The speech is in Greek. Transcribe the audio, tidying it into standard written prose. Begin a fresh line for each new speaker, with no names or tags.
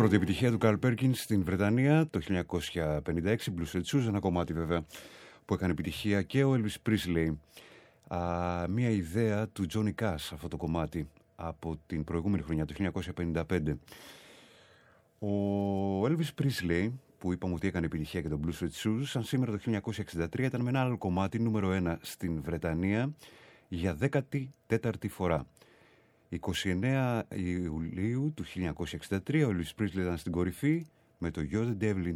Πρώτη επιτυχία του Carl Perkins στην Βρετανία το 1956, Blues Red Shoes, ένα κομμάτι βέβαια που έκανε επιτυχία και ο Elvis Presley. Μία ιδέα του Johnny Cash αυτό το κομμάτι από την προηγούμενη χρονιά, το 1955. Ο Elvis Presley, που είπαμε ότι έκανε επιτυχία και το Blues Red Shoes, σαν σήμερα το 1963 ήταν με ένα άλλο κομμάτι νούμερο 1 στην Βρετανία για 14η φορά. 29 Ιουλίου του 1963 ο Elvis Presley ήταν στην κορυφή με το You're the Devil